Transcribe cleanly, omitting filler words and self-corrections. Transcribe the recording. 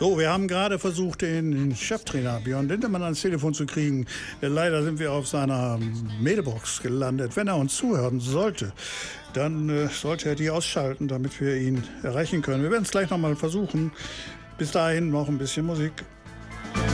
So, wir haben gerade versucht, den Cheftrainer Björn Lindemann ans Telefon zu kriegen. Leider sind wir auf seiner Mailbox gelandet. Wenn er uns zuhören sollte, dann sollte er die ausschalten, damit wir ihn erreichen können. Wir werden es gleich nochmal versuchen. Bis dahin noch ein bisschen Musik.